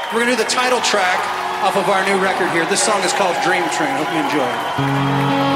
We're gonna do the title track off of our new record here. This song is called Dream Train. Hope you enjoy it.